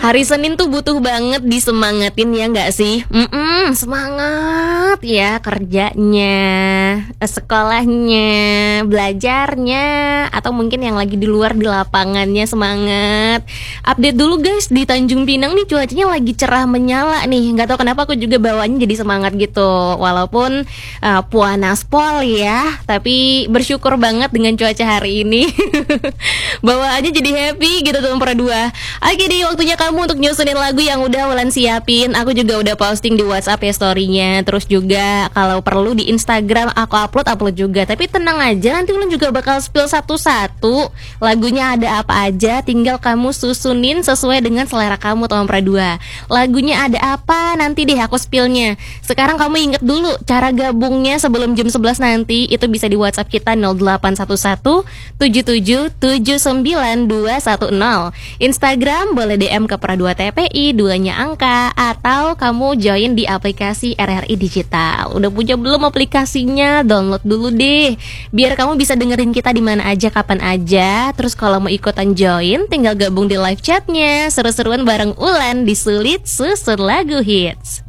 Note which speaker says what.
Speaker 1: Hari Senin tuh butuh banget disemangatin ya nggak sih? Semangat ya kerjanya, sekolahnya, belajarnya, atau mungkin yang lagi di luar di lapangannya semangat. Update dulu guys, di Tanjung Pinang nih cuacanya lagi cerah menyala nih. Nggak tahu kenapa aku juga bawaannya jadi semangat gitu. Walaupun panas pol ya, tapi bersyukur banget dengan cuaca hari ini. Bawaannya jadi happy gitu tuh dua. Oke deh, waktunya kamu untuk nyusunin lagu yang udah Wulan siapin. Aku juga udah posting di WhatsApp ya story-nya. Terus juga kalau perlu di Instagram aku upload juga. Tapi tenang aja, nanti Wulan juga bakal spill satu-satu lagunya ada apa aja. Tinggal kamu susunin sesuai dengan selera kamu Tom Pradua. Lagunya ada apa nanti deh aku spillnya. Sekarang kamu inget dulu cara gabungnya sebelum jam 11 nanti. Itu bisa di WhatsApp kita 0811 7779210. Instagram boleh DM ke Pradua TPI 2-nya angka, atau kamu join di aplikasi RRI Digital. Udah punya belum aplikasinya? Download dulu deh, biar kamu bisa dengerin kita di mana aja, kapan aja. Terus kalau mau ikutan join, tinggal gabung di live chatnya. Seru-seruan bareng Wulan di Sulit Susun Lagu Hits.